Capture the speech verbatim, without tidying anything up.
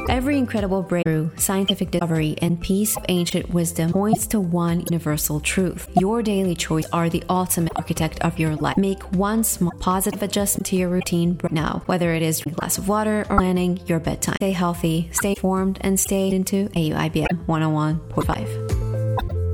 Every incredible breakthrough, scientific discovery, and piece of ancient wisdom points to one universal truth. Your daily choices are the ultimate architect of your life. Make one small positive adjustment to your routine right now, whether it is a glass of water or planning your bedtime. Stay healthy, stay informed, and stay into A U I B M one oh one point five.